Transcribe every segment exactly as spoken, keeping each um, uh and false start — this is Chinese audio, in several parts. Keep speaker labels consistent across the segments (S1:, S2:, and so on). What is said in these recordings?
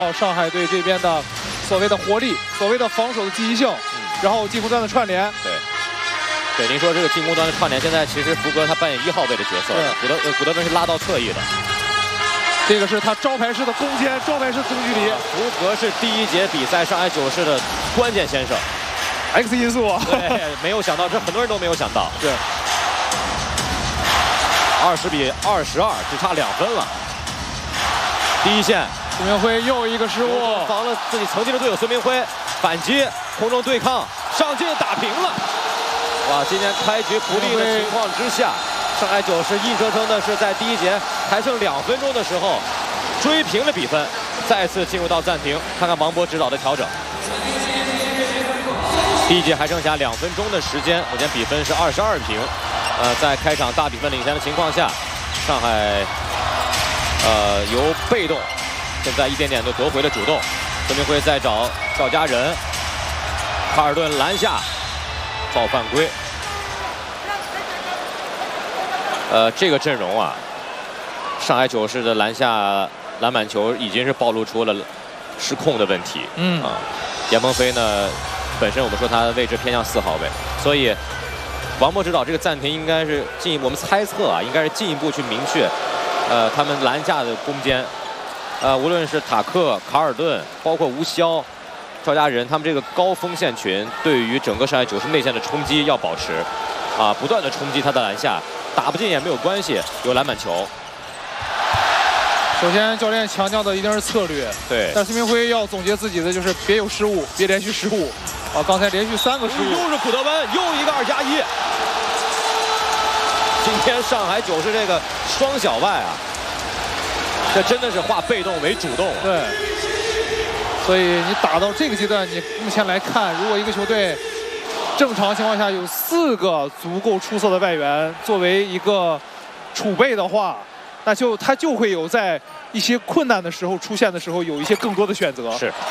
S1: 哦，上海队这边的所谓的活力，所谓的防守的积极性，嗯、然后进攻端的串联。
S2: 对，对，您说这个进攻端的串联，现在其实福格他扮演一号位的角色，古德呃古德温是拉到侧翼的。
S1: 这个是他招牌式的攻坚，招牌式中距离。
S2: 福格是第一节比赛上海九世的关键先生
S1: ，X 因素。
S2: 对，没有想到，这很多人都没有想到。
S1: 对，
S2: 二十比二十二，只差两分了。第一线。
S1: 孙明辉又一个失误，
S2: 防了自己曾经的队友孙明辉，反击，空中对抗，上进打平了。哇，今天开局不利的情况之下，上海九世硬生生的是在第一节还剩两分钟的时候追平了比分，再次进入到暂停，看看王博指导的调整。第一节还剩下两分钟的时间，目前比分是二十二平。呃，在开场大比分领先的情况下，上海呃由被动。 现在一点点的夺回了主动，孙明辉在找赵家人，卡尔顿篮下报犯规。呃，这个阵容啊，上海九世的篮下篮板球已经是暴露出了失控的问题。嗯啊，严鹏飞呢，本身我们说他的位置偏向四号位，所以王博指导这个暂停应该是进，我们猜测啊，应该是进一步去明确，呃，他们篮下的攻坚。 呃，无论是塔克、卡尔顿，包括吴骁、赵家人，他们这个高锋线群对于整个上海九世内线的冲击要保持，啊，不断的冲击他的篮下，打不进也没有关系，有篮板球。
S1: 首先，教练强调的一定是策略，
S2: 对。
S1: 但孙明辉要总结自己的就是别有失误，别连续失误。啊，刚才连续三个失误，
S2: 又是古德温，又一个二加一。今天上海九世这个双小外啊。 这真的是化被动为主动啊！
S1: 对，所以你打到这个阶段，你目前来看，如果一个球队正常情况下有四个足够出色的外援作为一个储备的话，那就他就会有在一些困难的时候出现的时候有一些更多的选择。
S2: 是。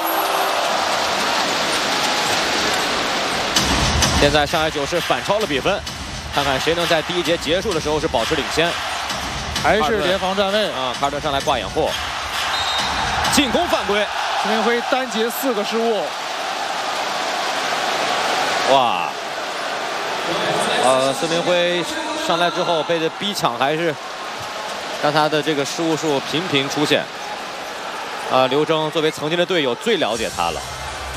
S2: 现在上海九世反超了比分，看看谁能在第一节结束的时候是保持领先。
S1: 还是联防站位
S2: 啊！卡尔顿上来挂掩护，进攻犯规。
S1: 孙明辉单节四个失误。
S2: 哇！呃，孙明辉上来之后被这逼抢，还是让他的这个失误数频频出现。啊、呃，刘铮作为曾经的队友，最了解他了。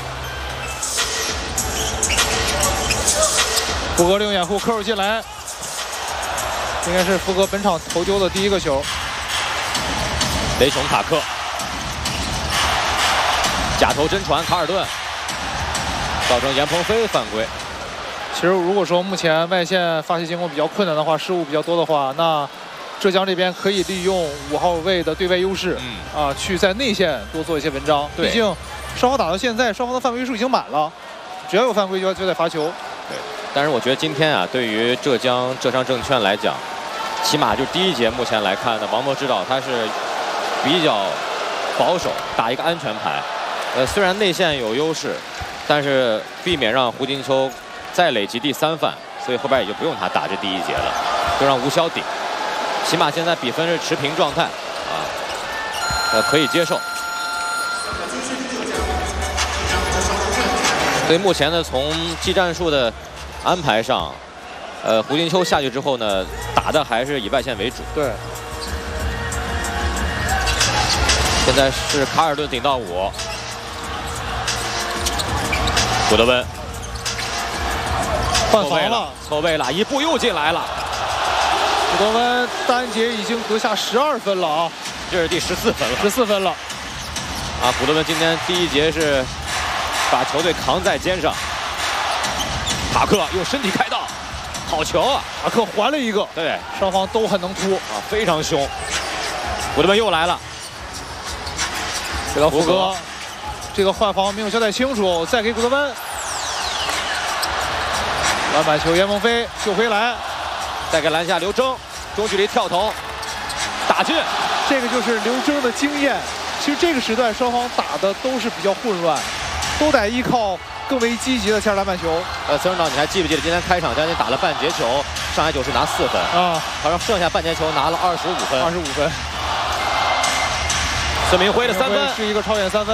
S1: 福格利用掩护扣入进来。 应该是福格本场投丢的第一个球。
S2: 雷琼塔克假投真传，卡尔顿造成严鹏飞犯规。
S1: 其实如果说目前外线发起进攻比较困难的话，失误比较多的话，那浙江这边可以利用五号位的对外优势，嗯、啊，去在内线多做一些文章。毕竟双方打到现在，双方的犯规数已经满了，只要有犯规就要就得罚球。
S2: 对，但是我觉得今天啊，对于浙江浙商证券来讲。 起码就第一节目前来看呢，王博指导他是比较保守，打一个安全牌。呃，虽然内线有优势，但是避免让胡金秋再累积第三犯，所以后边也就不用他打这第一节了，就让吴骁顶。起码现在比分是持平状态啊，呃，可以接受。所以目前呢，从技战术的安排上。 呃，胡金秋下去之后呢，打的还是以外线为主。
S1: 对。
S2: 现在是卡尔顿顶到五，古德温
S1: 换防了，
S2: 错位了，一步又进来了。
S1: 古德温单节已经得下十二分了啊，
S2: 这是第十四分了，
S1: 十四分了。
S2: 啊，古德温今天第一节是把球队扛在肩上，塔克用身体开道。 好球啊！
S1: 塔克还了一个，
S2: 对，
S1: 双方都很能突
S2: 啊，非常凶。古德温又来了，
S1: 给到福格，这个换防没有交代清楚，再给古德温，篮板球严鹏飞救回来，
S2: 再给篮下刘铮，中距离跳投，打进，
S1: 这个就是刘铮的经验。其实这个时段双方打的都是比较混乱，都得依靠。 更为积极的前篮板球。
S2: 呃，孙指导，你还记不记得今天开场将近打了半节球，上海九世拿四分啊，好像剩下半节球拿了二十五分。
S1: 二十五分。
S2: 孙铭徽的三分
S1: 是一个超远三分。